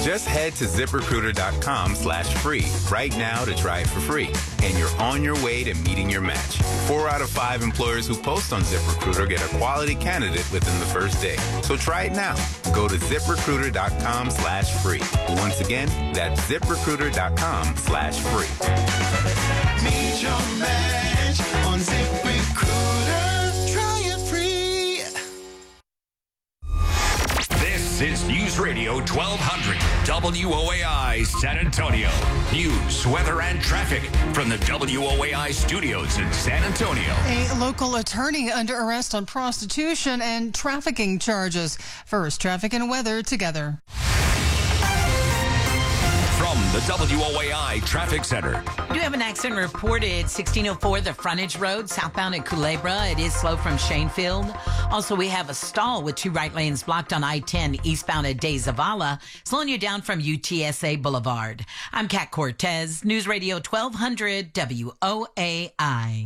Just head to ZipRecruiter.com/free right now to try it for free. And you're on your way to meeting your match. 4 out of 5 employers who post on ZipRecruiter get a quality candidate within the first day. So try it now. Go to ZipRecruiter.com/free. Once again, that's ZipRecruiter.com/free. Meet your match on ZipRecruiter. Try it free. This is News Radio 1200 WOAI San Antonio. News, weather, and traffic from the WOAI studios in San Antonio. A local attorney under arrest on prostitution and trafficking charges. First, traffic and weather together. From the WOAI Traffic Center. We do have an accident reported 1604 the frontage road southbound at Culebra. It is slow from Shanefield. Also, we have a stall with 2 right lanes blocked on I-10 eastbound at De Zavala, slowing you down from UTSA Boulevard. I'm Kat Cortez, News Radio 1200 WOAI.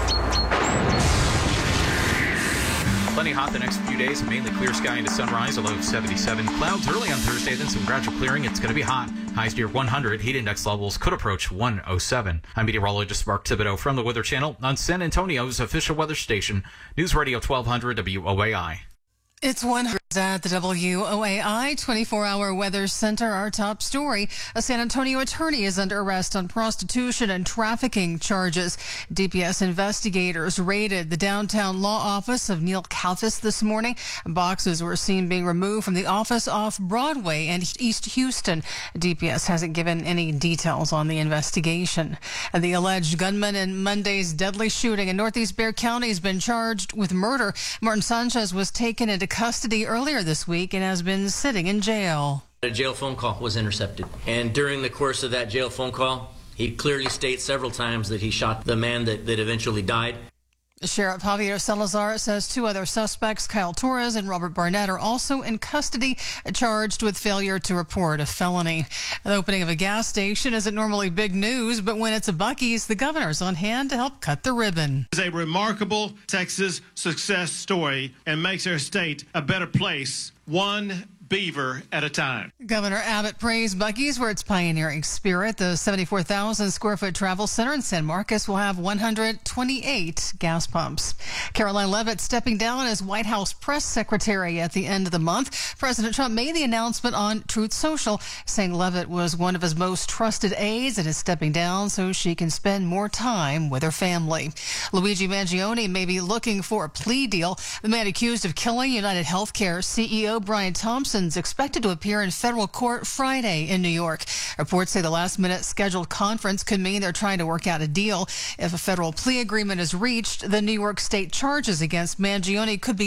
Plenty hot the next few days, mainly clear sky into sunrise, a low of 77. Clouds early on Thursday, then some gradual clearing. It's going to be hot. Highs near 100. Heat index levels could approach 107. I'm meteorologist Mark Thibodeau from the Weather Channel on San Antonio's official weather station, News Radio 1200 WOAI. It's 100 at the WOAI 24-hour weather center. Our top story, a San Antonio attorney is under arrest on prostitution and trafficking charges. DPS investigators raided the downtown law office of Neil Kalfas this morning. Boxes were seen being removed from the office off Broadway and East Houston. DPS hasn't given any details on the investigation. And the alleged gunman in Monday's deadly shooting in Northeast Bexar County has been charged with murder. Martin Sanchez was taken into custody earlier this week and has been sitting in jail. A jail phone call was intercepted, and during the course of that jail phone call, he clearly states several times that he shot the man that eventually died. Sheriff Javier Salazar says 2 other suspects, Kyle Torres and Robert Barnett, are also in custody, charged with failure to report a felony. The opening of a gas station isn't normally big news, but when it's a Buc-ee's, the governor's on hand to help cut the ribbon. It's a remarkable Texas success story and makes our state a better place, one beaver at a time. Governor Abbott praised Buc-ee's for its pioneering spirit. The 74,000 square foot travel center in San Marcos will have 128 gas pumps. Caroline Leavitt stepping down as White House press secretary at the end of the month. President Trump made the announcement on Truth Social, saying Leavitt was one of his most trusted aides and is stepping down so she can spend more time with her family. Luigi Mangione may be looking for a plea deal. The man accused of killing United Healthcare CEO Brian Thompson is expected to appear in federal court Friday in New York. Reports say the last-minute scheduled conference could mean they're trying to work out a deal. If a federal plea agreement is reached, the New York State charges against Mangione could be